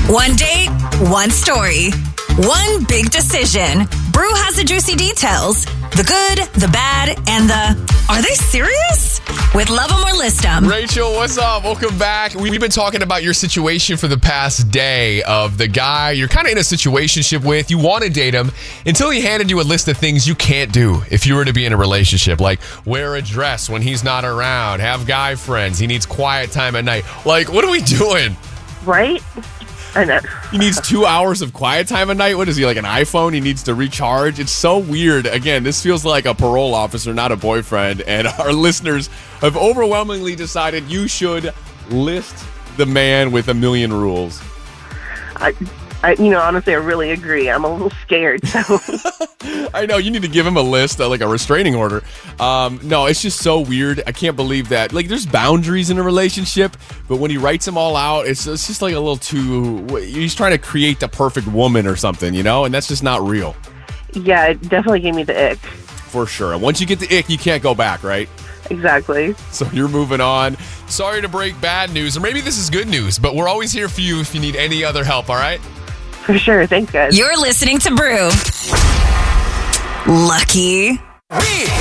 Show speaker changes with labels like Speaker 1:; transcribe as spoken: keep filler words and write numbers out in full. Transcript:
Speaker 1: One date, one story, one big decision. Brew has the juicy details. The good, the bad, and the, are they serious? With Love 'Em or List 'Em.
Speaker 2: Rachel, what's up? Welcome back. We've been talking about your situation for the past day of the guy you're kind of in a situationship with. You want to date him until he handed you a list of things you can't do if you were to be in a relationship. Like wear a dress when he's not around, have guy friends, he needs quiet time at night. Like, what are we doing?
Speaker 3: Right? I know.
Speaker 2: He needs two hours of quiet time a night. What is he, like an iPhone? He needs to recharge. It's so weird. Again, this feels like a parole officer, not a boyfriend. And our listeners have overwhelmingly decided you should list the man with a million rules.
Speaker 3: I, I, you know, honestly, I really agree. I'm a little scared. So
Speaker 2: I know you need to give him a list, uh, like a restraining order. Um, no, it's just so weird. I can't believe that. Like, there's boundaries in a relationship, but when he writes them all out, it's, it's just like a little too. He's trying to create the perfect woman or something, you know, and that's just not real.
Speaker 3: yeah, it definitely gave me the ick.
Speaker 2: For sure. And once you get the ick, you can't go back, right?
Speaker 3: Exactly.
Speaker 2: So you're moving on. Sorry to break bad news, or maybe this is good news, but we're always here for you if you need any other help, all right?
Speaker 3: For sure. Thanks, guys.
Speaker 1: You're listening to Brew. Lucky.